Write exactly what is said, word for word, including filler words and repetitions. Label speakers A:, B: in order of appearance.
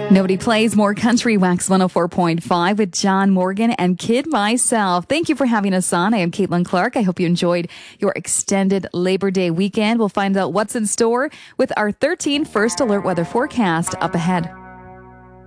A: Nobody plays more country. Wax one oh four point five with John Morgan and Kid Myself. Thank you for having us on. I am Caitlin Clark. I hope you enjoyed your extended Labor Day weekend. We'll find out what's in store with our thirteen First Alert weather forecast up ahead.